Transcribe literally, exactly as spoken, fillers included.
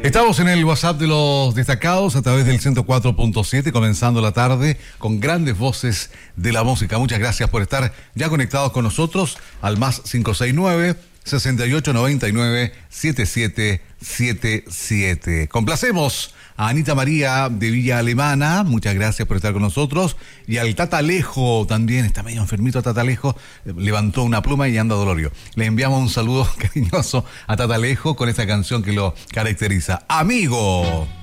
Estamos en el WhatsApp de los destacados a través del ciento cuatro punto siete, comenzando la tarde con grandes voces de la música. Muchas gracias por estar ya conectados con nosotros al más cinco seis nueve, seis ocho nueve nueve, siete siete siete siete. Complacemos a Anita María de Villa Alemana, muchas gracias por estar con nosotros, y al Tata Alejo también, está medio enfermito Tata Alejo, levantó una pluma y anda dolorio. Le enviamos un saludo cariñoso a Tata Alejo con esta canción que lo caracteriza. ¡Amigo!